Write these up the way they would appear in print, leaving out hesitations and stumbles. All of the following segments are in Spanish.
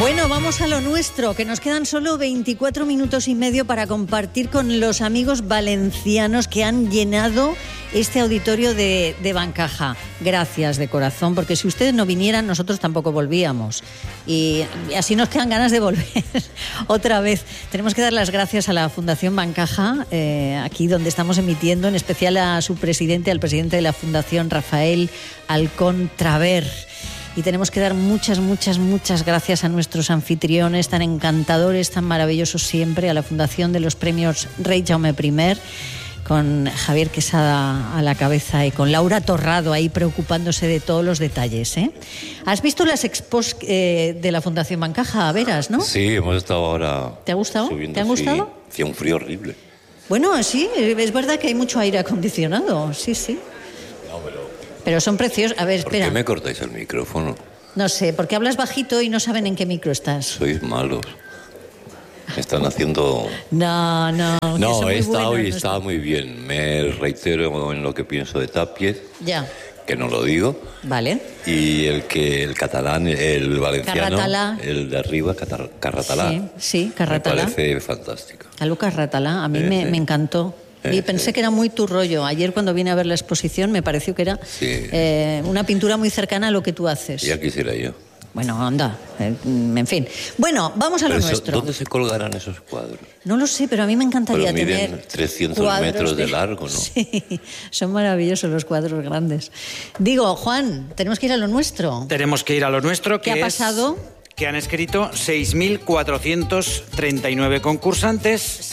Bueno, vamos a lo nuestro, que nos quedan solo 24 minutos y medio para compartir con los amigos valencianos que han llenado este auditorio de Bancaja. Gracias de corazón, porque si ustedes no vinieran, nosotros tampoco volvíamos. Y así nos quedan ganas de volver otra vez. Tenemos que dar las gracias a la Fundación Bancaja, aquí donde estamos emitiendo, en especial a su presidente, al presidente de la Fundación, Rafael Alcón Traver. Y tenemos que dar muchas gracias a nuestros anfitriones tan encantadores, tan maravillosos siempre, a la Fundación de los Premios Rey Jaume I, con Javier Quesada a la cabeza y con Laura Torrado ahí preocupándose de todos los detalles, ¿eh? ¿Has visto las expos de la Fundación Bancaja, Veras, no? Sí, hemos estado ahora. ¿Te ha gustado? Subiendo, ¿Te han gustado? Sí, hacía un frío horrible. Bueno, sí, es verdad que hay mucho aire acondicionado, sí. No, pero son preciosos. A ver, espera. ¿Por qué me cortáis el micrófono? No sé, porque hablas bajito y no saben en qué micro estás. Sois malos. Me están haciendo... No, estaba muy bien. Me reitero en lo que pienso de Tapies. Ya. Que no lo digo. Vale. Y el catalán, el valenciano, Carratalá. El de arriba, Carratalá. Sí, Carratalá. Me parece fantástico. A Lucas Carratalá, a mí me encantó. Y pensé que era muy tu rollo. Ayer cuando vine a ver la exposición me pareció que era una pintura muy cercana a lo que tú haces. Ya quisiera yo. Bueno, anda, en fin. Bueno, vamos a lo nuestro. ¿Dónde se colgarán esos cuadros? No lo sé, pero a mí me encantaría tener 300 metros de largo, ¿no? Sí, son maravillosos los cuadros grandes. Digo, Juan, tenemos que ir a lo nuestro. Tenemos que ir a lo nuestro. ¿Qué ha pasado? Que han escrito 6.439 concursantes.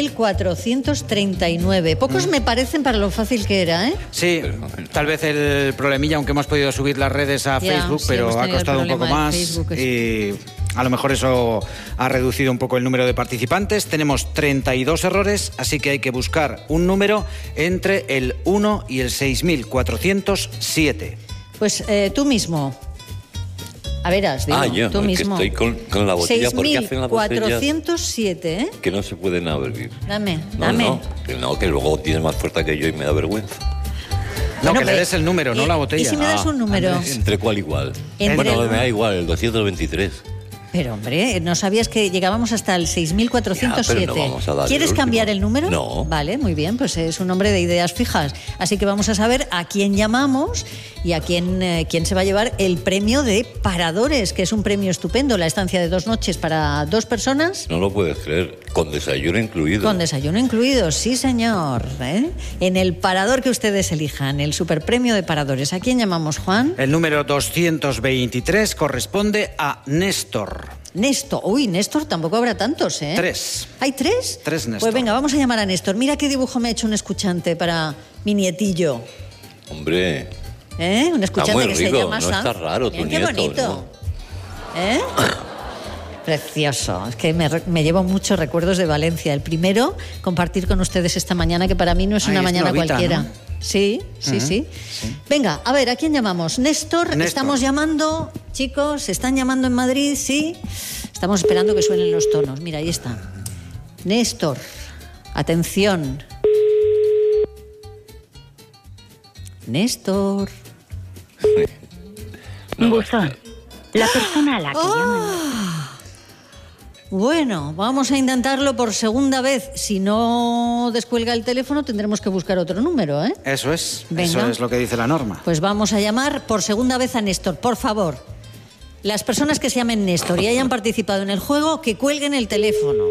6.439. Pocos me parecen para lo fácil que era, ¿eh? Sí, tal vez el problemilla, aunque hemos podido subir las redes a Facebook, pero ha costado un poco más. Y a lo mejor eso ha reducido un poco el número de participantes. Tenemos 32 errores, así que hay que buscar un número entre el 1 y el 6.407. Pues tú mismo. A veras, digo, yo, tú mismo. Que estoy con la botella porque hacen las botellas 6.407, ¿eh? Que no se pueden abrir. Dame. No, que luego tienes más fuerza que yo y me da vergüenza. No, que le des el número, no la botella. ¿Y si me das un número? ¿Entre cuál igual? Bueno, me da igual, el 223. Pero, hombre, ¿no sabías que llegábamos hasta el 6.407? Pero no vamos a dar ¿Quieres cambiar el número? No. Vale, muy bien, pues es un hombre de ideas fijas. Así que vamos a saber a quién llamamos y a quién se va a llevar el premio de Paradores, que es un premio estupendo, la estancia de 2 noches para 2 personas. No lo puedes creer, con desayuno incluido. Con desayuno incluido, sí señor, ¿eh? En el parador que ustedes elijan, el superpremio de Paradores. ¿A quién llamamos, Juan? El número 223 corresponde a Néstor. Néstor, Néstor tampoco habrá tantos, ¿eh? 3. ¿Hay 3? 3 Néstor. Pues venga, vamos a llamar a Néstor. Mira qué dibujo me ha hecho un escuchante para mi nietillo. Hombre, un escuchante está muy que rico, se llama no está raro tu Mira, qué nieto, bonito. ¿no? Precioso, es que me llevo muchos recuerdos de Valencia. El primero, compartir con ustedes esta mañana, que para mí no es una mañana novita, cualquiera, ¿no? Sí. Venga, a ver, ¿a quién llamamos? Néstor, estamos llamando, chicos, ¿están llamando en Madrid? Sí. Estamos esperando que suenen los tonos. Mira, ahí está. Néstor, atención. Néstor. Buzón. La persona a la que llaman. Bueno, vamos a intentarlo por segunda vez. Si no descuelga el teléfono, tendremos que buscar otro número, ¿eh? Eso es. Venga. Eso es lo que dice la norma. Pues vamos a llamar por segunda vez a Néstor. Por favor, las personas que se llamen Néstor y hayan participado en el juego, que cuelguen el teléfono.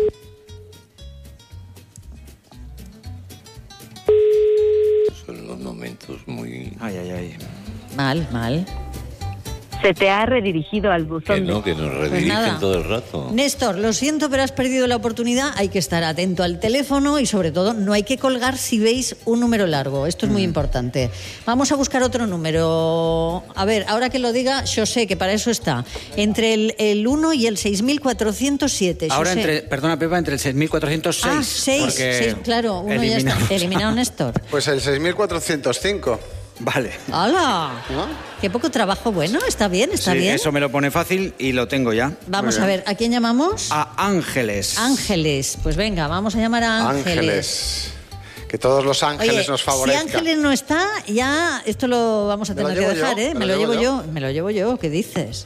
Son los momentos muy... Ay. Mal. Se te ha redirigido al buzón. Que nos redirigen todo el rato. Néstor, lo siento, pero has perdido la oportunidad. Hay que estar atento al teléfono y, sobre todo, no hay que colgar si veis un número largo. Esto es muy importante. Vamos a buscar otro número. A ver, ahora que lo diga, yo sé que para eso está. Entre el 1 y el 6.407. Ahora, perdona, Pepa, entre el 6.406. Ah, 6, claro. Uno ya está. Eliminado Néstor. Pues el 6.405. Vale. ¡Hala! ¿No? Qué poco trabajo bueno. Está bien. Sí, eso me lo pone fácil y lo tengo ya. Vamos a ver, ¿a quién llamamos? A Ángeles. Ángeles. Pues venga, vamos a llamar a Ángeles. Que todos los ángeles nos favorezcan. Si Ángeles no está, ya esto lo vamos a tener que dejar, ¿eh? Me lo llevo yo. ¿Qué dices?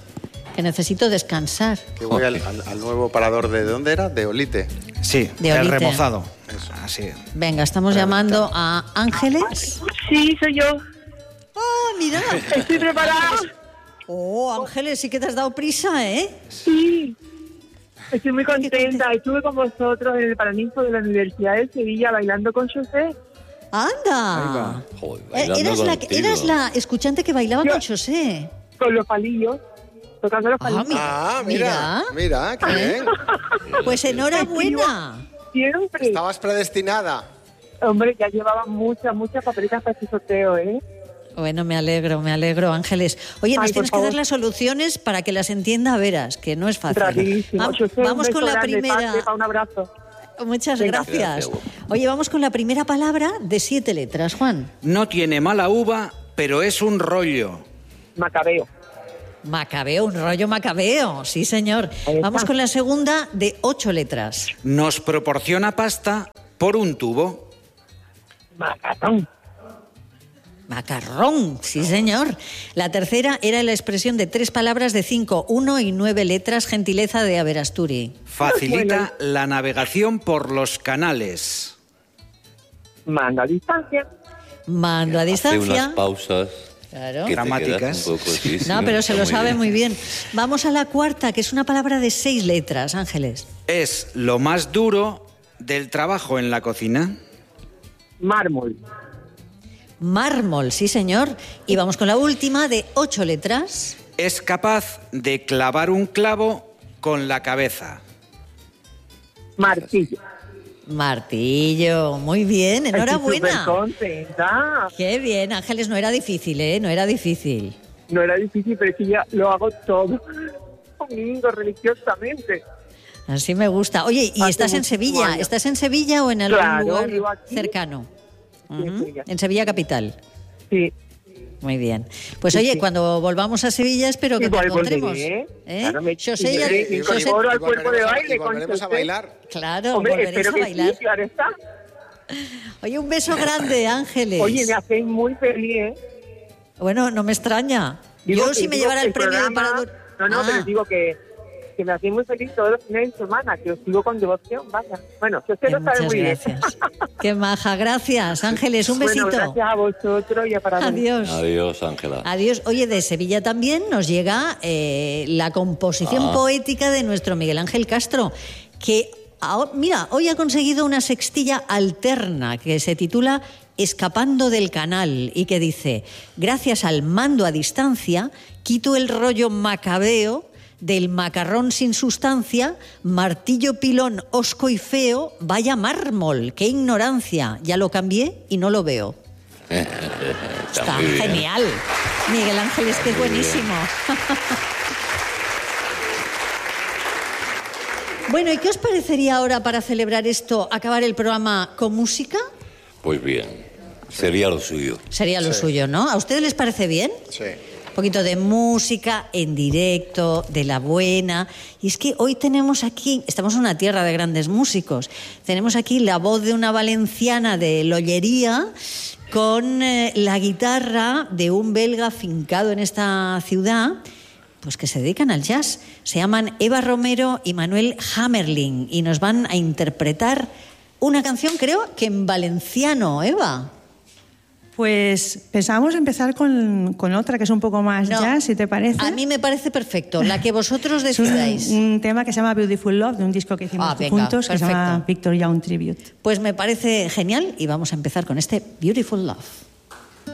que necesito descansar. Que voy al nuevo parador de ¿dónde era? De Olite. Sí, de el Olite. Remozado. Así. Venga, estamos llamando a Ángeles. Sí, soy yo. ¡Oh, mira! Estoy preparada. Oh, Ángeles, sí que te has dado prisa, ¿eh? Sí. Estoy muy contenta. Estuve con vosotros en el Paraninfo de la Universidad de Sevilla bailando con José. ¡Anda! Joder, bailando Eras la escuchante que bailaba con José. Con los palillos. Tocando los palillos. Mira, qué bien. Pues enhorabuena. Siempre. Estabas predestinada. Hombre, ya llevaba muchas papeletas para este sorteo, ¿eh? Bueno, me alegro, Ángeles. Oye, nos tienes que dar las soluciones para que las entienda Veras, que no es fácil. Rapidísimo. Vamos con la grande, primera. un abrazo. Muchas gracias. Oye, vamos con la primera palabra de 7 letras, Juan. No tiene mala uva, pero es un rollo. Macabeo. Macabeo, un rollo macabeo, sí señor. Vamos con la segunda de 8 letras. Nos proporciona pasta por un tubo. Macatón. Macarrón, sí señor. La tercera era la expresión de 3 palabras de 5, 1 y 9 letras, gentileza de Averasturi. Facilita la navegación por los canales. Mando a distancia. Mando a Hace distancia. unas pausas. Claro. Que Dramáticas. un poco, sí, No, pero se lo sabe bien. muy bien. Vamos a la cuarta, que es una palabra de 6 letras, Ángeles. Es lo más duro del trabajo en la cocina. Mármol. Mármol, sí señor. Y vamos con la última de 8 letras. Es capaz de clavar un clavo con la cabeza. Martillo. Martillo, muy bien, enhorabuena. Estoy súper contenta. Qué bien, Ángeles, no era difícil, ¿eh? No era difícil. No era difícil, pero es que ya lo hago todo. Domingo, religiosamente. Así me gusta. Oye, ¿y Hace estás en muchísimo Sevilla? años. ¿Estás en Sevilla o en algún Claro, lugar vivo aquí. cercano? Sí, en Sevilla. En Sevilla capital. Sí. Muy bien. Pues Sí, oye, sí. cuando volvamos a Sevilla espero que Igual te encontremos. volveré, ¿Eh? claro, José ya- y José- incorporo al cuerpo de baile y con volveremos a José. bailar. Claro, Hombre, volveréis espero a que bailar. sí, claro está. Oye, un beso grande, Ángeles. Oye, me hacéis muy feliz, ¿eh? Bueno, no me extraña. Digo Yo que- si me digo llevara que el premio de programa- Parador... No, pero digo que me hacéis muy feliz todos los fines de semana, que os sigo con devoción, vaya. Bueno, que usted lo sabe Muchas muy bien. gracias. Qué maja, gracias, Ángeles, un besito. Bueno, gracias a vosotros y a Parador. Adiós. Adiós, Ángela. Adiós. Oye, de Sevilla también nos llega la composición poética de nuestro Miguel Ángel Castro, que, mira, hoy ha conseguido una sextilla alterna que se titula Escapando del canal y que dice: gracias al mando a distancia, quito el rollo macabeo del macarrón sin sustancia, martillo pilón hosco y feo, vaya mármol, qué ignorancia, ya lo cambié y no lo veo. Está muy bien. genial. Miguel Ángel, es que es buenísimo. Bueno, ¿y qué os parecería ahora para celebrar esto, acabar el programa con música? Pues bien, sería lo suyo. Sería lo suyo, ¿no? ¿A ustedes les parece bien? Sí. Un poquito de música en directo, de la buena. Y es que hoy tenemos aquí, estamos en una tierra de grandes músicos, tenemos aquí la voz de una valenciana de Lollería con la guitarra de un belga afincado en esta ciudad, pues que se dedican al jazz. Se llaman Eva Romero y Manuel Hammerling y nos van a interpretar una canción, creo que en valenciano, Eva. Pues pensábamos empezar con otra que es un poco más No, jazz, si te parece. A mí me parece perfecto, la que vosotros Es decidáis. un tema que se llama Beautiful Love, de un disco que hicimos venga, juntos, que se llama perfecto. Victor Young Tribute. Pues me parece genial y vamos a empezar con este Beautiful Love.